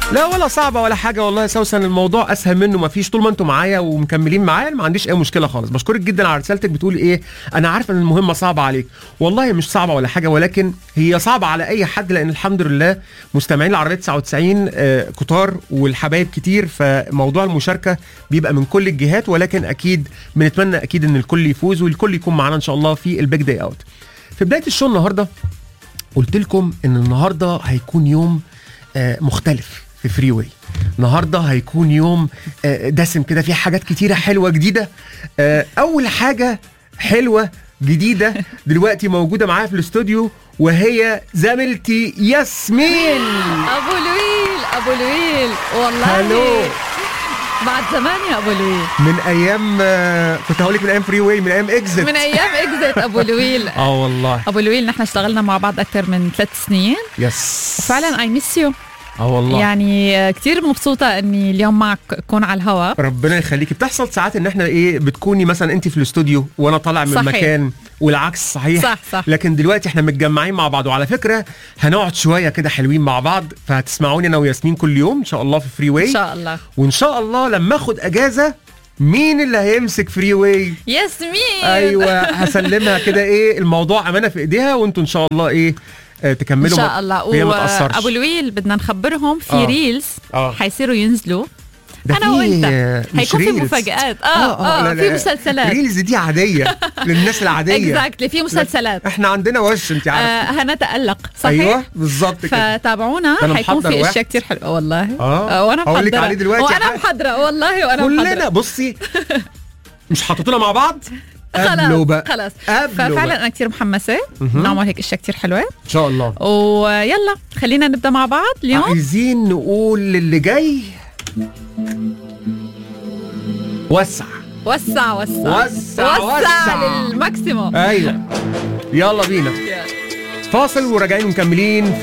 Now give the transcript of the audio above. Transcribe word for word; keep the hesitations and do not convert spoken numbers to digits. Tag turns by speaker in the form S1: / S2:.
S1: لا ولا صعبه ولا حاجه والله يا سوسن، الموضوع اسهل منه ما فيش. طول ما انتم معايا ومكملين معايا ما عنديش اي مشكله خالص. بشكرك جدا على رسالتك، بتقول ايه انا عارفه ان المهمه صعبه عليك. والله مش صعبه ولا حاجه، ولكن هي صعبه على اي حد، لان الحمد لله مستمعين العربيه تسعة وتسعين آه كتار والحبايب كتير، فموضوع المشاركه بيبقى من كل الجهات، ولكن اكيد بنتمنى اكيد ان الكل يفوز والكل يكون معانا ان شاء الله في البيج داي اوت. في بدايه الشو النهارده قلت لكم ان النهارده هيكون يوم آه مختلف في فري واي. النهارده هيكون يوم دسم كده، فيه حاجات كتيره حلوه جديده. اول حاجه حلوه جديده دلوقتي موجوده معايا في الاستوديو، وهي زميلتي ياسمين.
S2: ابو لويل ابو لويل والله
S1: هلو،
S2: بعد زمان يا ابو لويل،
S1: من ايام كنت هقول لك من ايام فري واي، من ايام اكزيت،
S2: من ايام اكزيت ابو لويل.
S1: اه والله
S2: ابو لويل نحن اشتغلنا مع بعض اكثر من ثلاث سنين.
S1: يس
S2: وفعلا اي ميس يو.
S1: اه والله
S2: يعني كتير مبسوطة اني اليوم معك اكون على الهواء.
S1: ربنا يخليكي. بتحصل ساعات ان احنا ايه بتكوني مثلا انت في الاستوديو وانا طالع من
S2: صحيح.
S1: مكان والعكس صحيح.
S2: صح صح.
S1: لكن دلوقتي احنا متجمعين مع بعض، وعلى فكرة هنقعد شوية كده حلوين مع بعض، فهتسمعوني انا وياسمين كل يوم ان شاء الله في فري واي
S2: ان شاء الله.
S1: وان شاء الله لما اخد اجازة مين اللي هيمسك فري واي؟
S2: ياسمين.
S1: ايوه هسلمها كده، ايه الموضوع امانة في ايديها، وانتوا ان شاء الله ايه تكملوا
S2: ان شاء الله. وابو لويل بدنا نخبرهم في آه. ريلز آه. حيصيروا ينزلوا انا وانت، هيكون في مفاجآت. اه اه, آه لا لا في مسلسلات.
S1: ريلز دي عاديه للناس العاديه.
S2: اكزاكتلي في مسلسلات.
S1: احنا عندنا وش انت عارفه.
S2: آه هنتألق صحيح.
S1: ايوه بالظبط كده.
S2: فتابعونا، هيكون في اشياء كتير حلوه والله.
S1: اه
S2: وانا
S1: هقول لك عليه دلوقتي،
S2: وانا محضره والله، وانا محضره
S1: كلنا. بصي مش حاططونا مع بعض
S2: قبلوا بقى خلاص. ففعلا
S1: بقى.
S2: انا كتير محمسه نعمل هيك اشياء كتير حلوه
S1: ان شاء الله.
S2: ويلا خلينا نبدا مع بعض اليوم.
S1: عايزين نقول للي جاي وسع
S2: وسع وسع
S1: وسع
S2: وسع, وسع للماكسيموم.
S1: ايوه يلا بينا فاصل وراجعين مكملين.